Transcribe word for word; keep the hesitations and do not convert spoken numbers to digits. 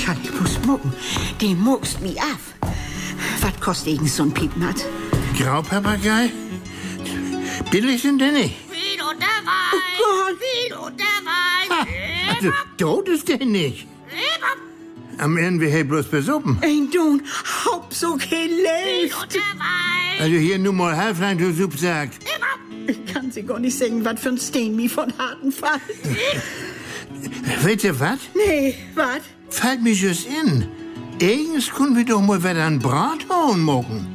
kann ich bloß mucken. Den muckst mich ab. Was kostet irgend so ein Piepmatz? Graupapagei? Billig sind die nicht. Viel und der Wein. Oh Gott. Viel und der Wein. Also, tot ist der nicht. Am Ende wir hier bloß besuppen. Ein Don, haupt so Viel gelebt. und der Wein. Also hier nur mal Halflein, du Supp sagt. Ich kann sie gar nicht sagen, was für ein Steen mich von harten Fall. Weißt ihr was? Nee, was? Fällt mir just in. Eigens können wir doch mal wieder ein Brathuhn machen.